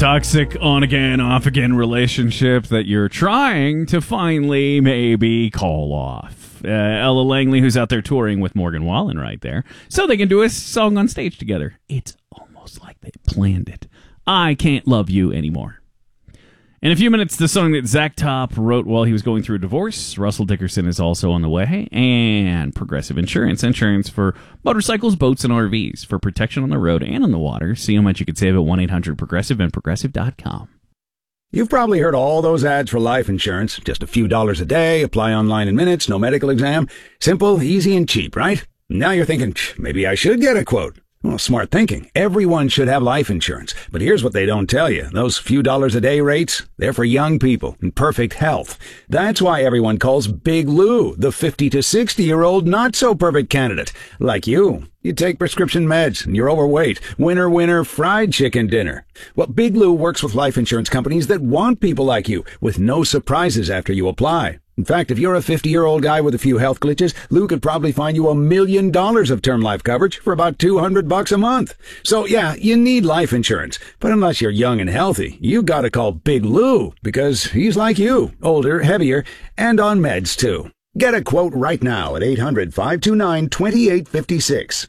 toxic on-again, off-again relationship that you're trying to finally maybe call off. Ella Langley, who's out there touring with Morgan Wallen right there, so they can do a song on stage together. It's almost like they planned it. I Can't Love You Anymore. In a few minutes, the song that Zach Top wrote while he was going through a divorce. Russell Dickerson is also on the way. And Progressive Insurance. Insurance for motorcycles, boats, and RVs. For protection on the road and on the water. See how much you could save at 1-800-PROGRESSIVE and Progressive.com. You've probably heard all those ads for life insurance. Just a few dollars a day, apply online in minutes, no medical exam. Simple, easy, and cheap, right? Now you're thinking, maybe I should get a quote. Well, smart thinking. Everyone should have life insurance. But here's what they don't tell you. Those few dollars a day rates, they're for young people in perfect health. That's why everyone calls Big Lou the 50 to 60-year-old not-so-perfect candidate. Like you. You take prescription meds and you're overweight. Winner, winner, fried chicken dinner. Well, Big Lou works with life insurance companies that want people like you with no surprises after you apply. In fact, if you're a 50-year-old guy with a few health glitches, Lou could probably find you $1 million of term life coverage for about $200 a month. So yeah, you need life insurance. But unless you're young and healthy, you gotta call Big Lou because he's like you, older, heavier, and on meds too. Get a quote right now at 800-529-2856.